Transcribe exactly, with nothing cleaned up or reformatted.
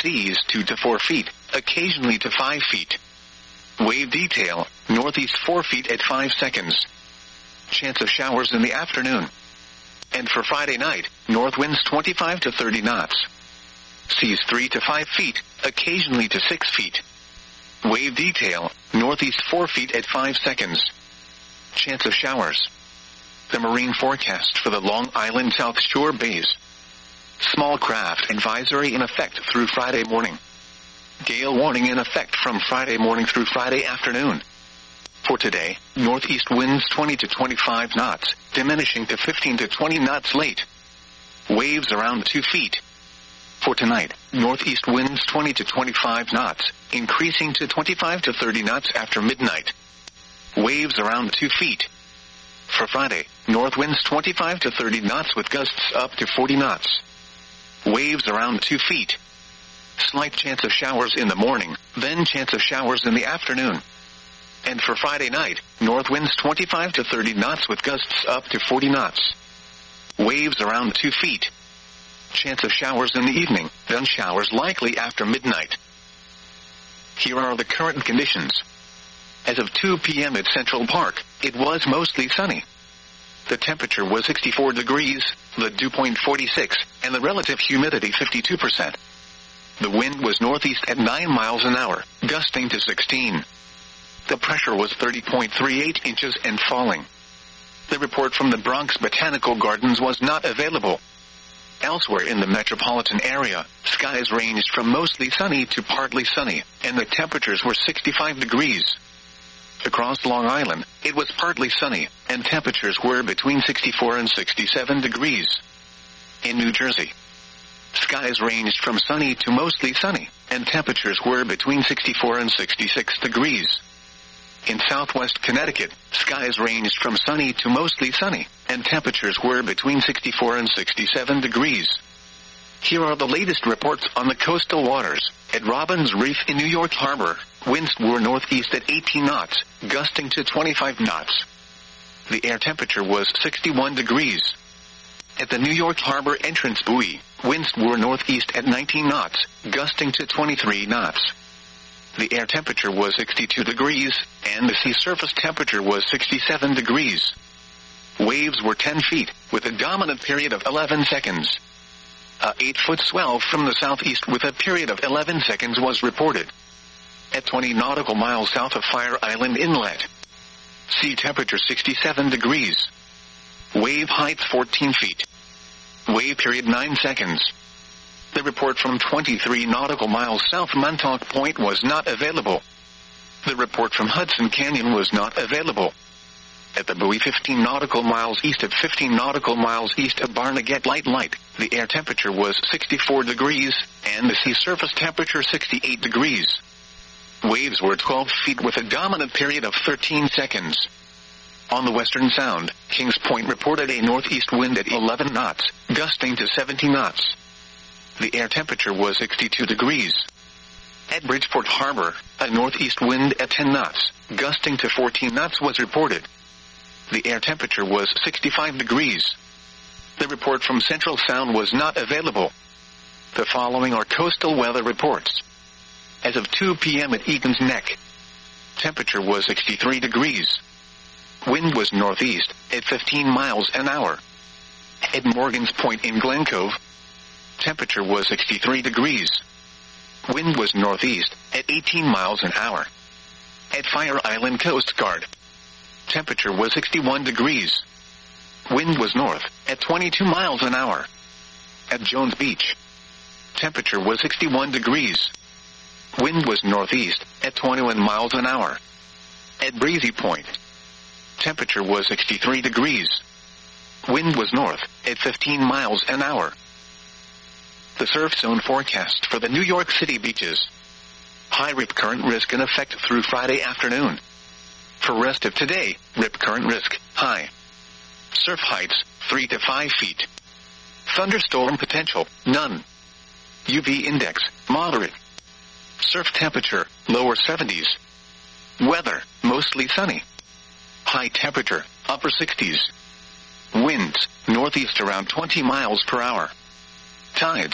seas two to four feet, occasionally to five feet. Wave detail, northeast four feet at five seconds. Chance of showers in the afternoon. And for Friday night, north winds twenty-five to thirty knots. Seas three to five feet, occasionally to six feet. Wave detail, northeast four feet at five seconds. Chance of showers. The marine forecast for the Long Island South Shore bays. Small craft advisory in effect through Friday morning. Gale warning in effect from Friday morning through Friday afternoon. For today, northeast winds twenty to twenty-five knots, diminishing to fifteen to twenty knots late. Waves around two feet. For tonight, northeast winds twenty to twenty-five knots, increasing to twenty-five to thirty knots after midnight. Waves around two feet. For Friday, north winds twenty-five to thirty knots with gusts up to forty knots. Waves around two feet. Slight chance of showers in the morning, then chance of showers in the afternoon. And for Friday night, north winds twenty-five to thirty knots with gusts up to forty knots. Waves around two feet. Chance of showers in the evening, then showers likely after midnight. Here are the current conditions. As of two p.m. at Central Park, it was mostly sunny. The temperature was sixty-four degrees, the dew point forty-six, and the relative humidity fifty-two percent. The wind was northeast at nine miles an hour, gusting to sixteen. The pressure was thirty point three eight inches and falling. The report from the Bronx Botanical Gardens was not available. Elsewhere in the metropolitan area, skies ranged from mostly sunny to partly sunny, and the temperatures were sixty-five degrees. Across Long Island, it was partly sunny, and temperatures were between sixty-four and sixty-seven degrees. In New Jersey, skies ranged from sunny to mostly sunny, and temperatures were between sixty-four and sixty-six degrees. In southwest Connecticut, skies ranged from sunny to mostly sunny, and temperatures were between sixty-four and sixty-seven degrees. Here are the latest reports on the coastal waters. At Robbins Reef in New York Harbor, winds were northeast at eighteen knots, gusting to twenty-five knots. The air temperature was sixty-one degrees. At the New York Harbor entrance buoy, winds were northeast at nineteen knots, gusting to twenty-three knots. The air temperature was sixty-two degrees, and the sea surface temperature was sixty-seven degrees. Waves were ten feet, with a dominant period of eleven seconds. A eight-foot swell from the southeast with a period of eleven seconds was reported. At twenty nautical miles south of Fire Island Inlet. Sea temperature sixty-seven degrees. Wave height fourteen feet. Wave period nine seconds. The report from twenty-three nautical miles south Montauk Point was not available. The report from Hudson Canyon was not available. At the buoy fifteen nautical miles east of fifteen nautical miles east of Barnegat Light Light, the air temperature was sixty-four degrees, and the sea surface temperature sixty-eight degrees. Waves were twelve feet with a dominant period of thirteen seconds. On the Western Sound, Kings Point reported a northeast wind at eleven knots, gusting to seventy knots. The air temperature was sixty-two degrees. At Bridgeport Harbor, a northeast wind at ten knots, gusting to fourteen knots was reported. The air temperature was sixty-five degrees. The report from Central Sound was not available. The following are coastal weather reports. As of two p.m. at Egan's Neck, temperature was sixty-three degrees. Wind was northeast at fifteen miles an hour. At Morgan's Point in Glen Cove, temperature was sixty-three degrees. Wind was northeast at eighteen miles an hour. At Fire Island Coast Guard, temperature was sixty-one degrees. Wind was north at twenty-two miles an hour. At Jones Beach, temperature was sixty-one degrees. Wind was northeast at twenty-one miles an hour. At Breezy Point, temperature was sixty-three degrees. Wind was north at fifteen miles an hour. The surf zone forecast for the New York City beaches. High rip current risk in effect through Friday afternoon. For rest of today, rip current risk, high. Surf heights, three to five feet. Thunderstorm potential, none. U V index, moderate. Surf temperature, lower seventies. Weather, mostly sunny. High temperature, upper sixties. Winds, northeast around twenty miles per hour. Tides,